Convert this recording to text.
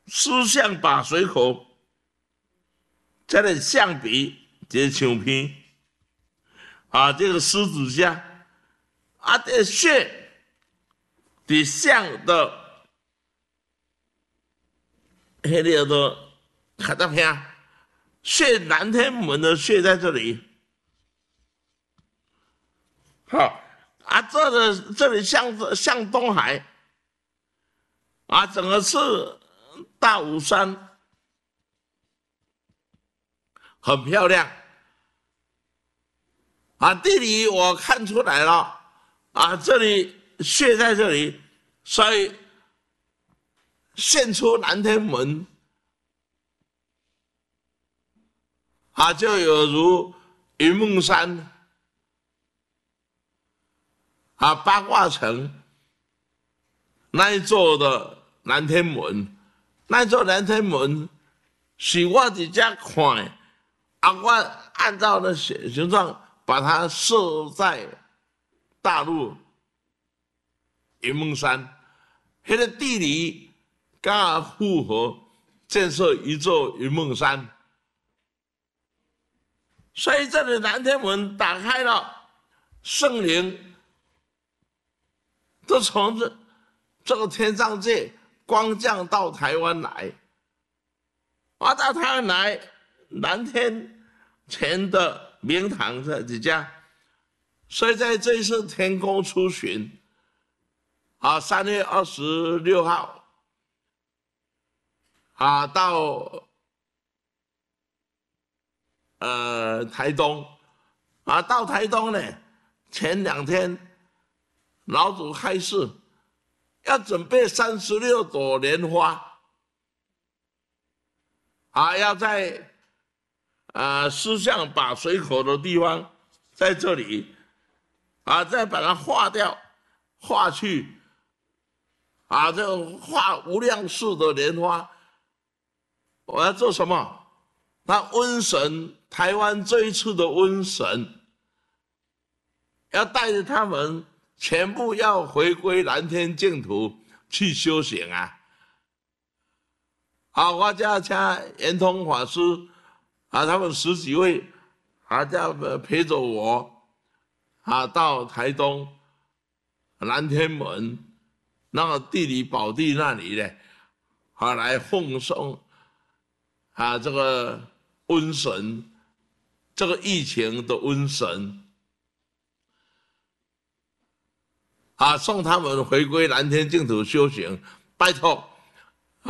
狮象把水口，这个象鼻，这个相片啊，这个狮子象啊，这穴的象的，那个的看到没有？穴南天门的穴在这里。好啊，这里向东海啊，整个是大武山，很漂亮啊。地理我看出来了啊，这里穴在这里，所以现出南天门啊，就有如云梦山啊，八卦城那一座的南天门，那一座南天门是我伫遮看啊，我按照那形状把它设在大陆云梦山，那个地理刚好符合建设一座云梦山，所以这里南天门打开了，圣灵都从这个天上界光降到台湾来，到台湾来，南天前的明堂在这家，所以在这一次天空出巡啊，3月26号啊，到台东啊，到台东呢，前2天老祖开示，要准备36朵莲花啊，要在狮象把水口的地方，在这里啊，再把它化掉，化去啊，这化无量数的莲花，我要做什么？那瘟神，台湾这一次的瘟神，要带着他们全部要回归南天净土去修行啊！好，我叫圆通法师啊，他们10几位啊，叫陪着我啊，到台东南天门那个地理宝地那里呢，啊，来奉送啊这个瘟神，这个疫情的瘟神啊，送他们回归南天净土修行，拜托